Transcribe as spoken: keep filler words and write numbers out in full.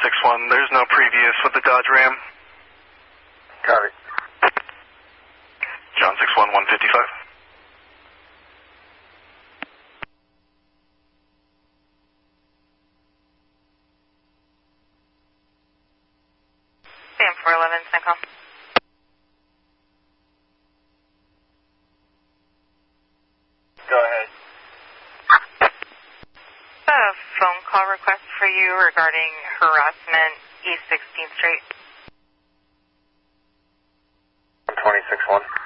six one, there's no previous with the Dodge Ram. Copy. John six one, one fifty-five. Sam four eleven, Sencom. Go ahead. A phone call request for you regarding harassment, East sixteenth Street. twenty-six one.